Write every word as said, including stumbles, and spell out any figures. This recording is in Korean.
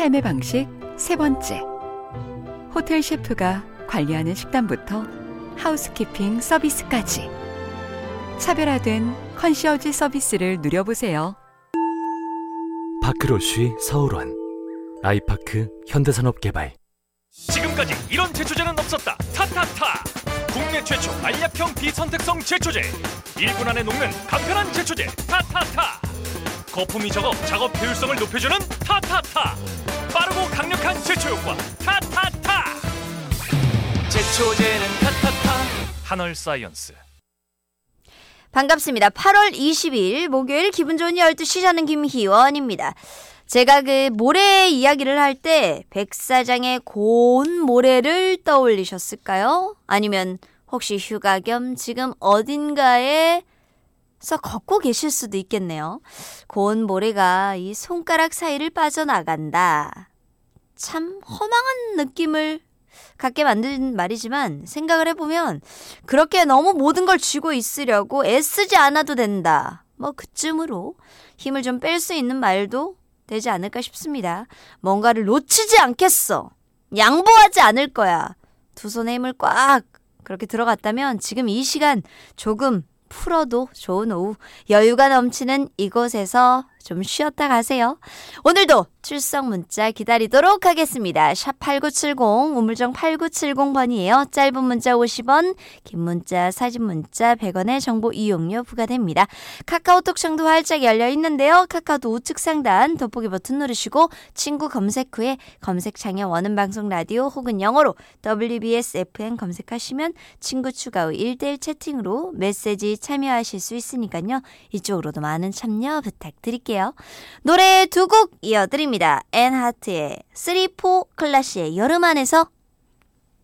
삶의 방식 세 번째. 호텔 셰프가 관리하는 식단부터 하우스키핑 서비스까지 차별화된 컨시어지 서비스를 누려보세요. 파크로쉬 서울원 아이파크 현대산업개발. 지금까지 이런 제초제는 없었다. 타타타. 국내 최초 알약형 비선택성 제초제. 일 분 안에 녹는 간편한 제초제 타타타. 거품이 적어 작업 효율성을 높여주는 타타타. 빠르고 강력한 제초 효과 타타타. 제초제는 타타타. 한얼사이언스. 반갑습니다. 팔월 이십일 목요일 기분 좋은 열두 시 저는 김희원입니다. 제가 그 모래 이야기를 할 때 백사장의 고운 모래를 떠올리셨을까요? 아니면 혹시 휴가 겸 지금 어딘가에서 걷고 계실 수도 있겠네요. 고운 모래가 이 손가락 사이를 빠져나간다. 참 허망한 느낌을 갖게 만든 말이지만 생각을 해보면 그렇게 너무 모든 걸 쥐고 있으려고 애쓰지 않아도 된다. 뭐 그쯤으로 힘을 좀 뺄 수 있는 말도 되지 않을까 싶습니다. 뭔가를 놓치지 않겠어. 양보하지 않을 거야. 두 손에 힘을 꽉 그렇게 들어갔다면 지금 이 시간 조금 풀어도 좋은 오후 여유가 넘치는 이곳에서 좀 쉬었다 가세요. 오늘도 출석 문자 기다리도록 하겠습니다. 샵 팔구칠공 우물정 팔구칠공 번이에요. 짧은 문자 오십 원, 긴 문자 사진 문자 백 원의 정보 이용료 부과됩니다. 카카오톡 창도 활짝 열려 있는데요. 카카오톡 우측 상단 돋보기 버튼 누르시고 친구 검색 후에 검색창에 원음 방송 라디오 혹은 영어로 더블유비에스 에프엠 검색하시면 친구 추가 후 일 대일 채팅으로 메시지 참여하실 수 있으니까요. 이쪽으로도 많은 참여 부탁드릴게요. 노래 두 곡 이어드립니다. 앤하트의 쓰리 포 클래시의 여름 안에서